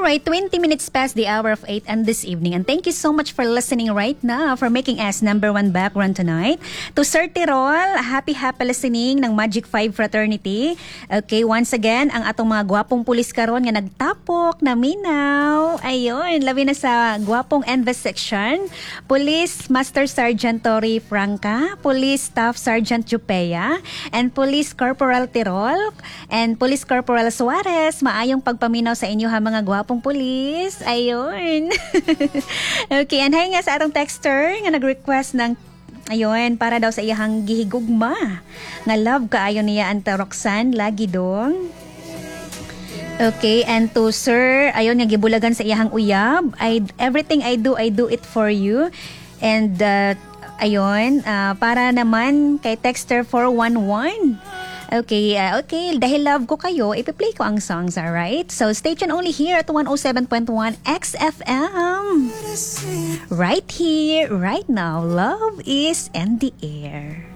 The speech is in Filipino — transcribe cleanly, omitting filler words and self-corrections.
right, 20 minutes past the hour of 8 and this evening. And thank you so much for listening right now, for making us number one background tonight. To Sir Tirol, happy listening ng Magic 5 Fraternity. Okay, once again, ang atong mga gwapong pulis karon nga nagtapok na minaw. Ayun, labi na sa gwapong Enves section. Police Master Sergeant Tori Franca, Police Staff Sergeant Jupea, and Police Corporal Tirol, and Police Corporal Suarez. Maayong pagpaminaw sa inyo ha mga gwapong pulis. Ayun. Okay, and hay nga sa atong texter nga nag-request ng ayun, para daw sa iyang gihigugma nga love kaayo niya Anta Roxanne lagi dong. Okay, and to Sir, ayun nga gibulagan sa iyang uyab. Everything I do it for you. And ayun, para naman kay texter 411. Okay, dahil love ko kayo, ipi-play ko ang songs, alright? So, stay tuned only here at 107.1 XFM. Right here, right now, love is in the air.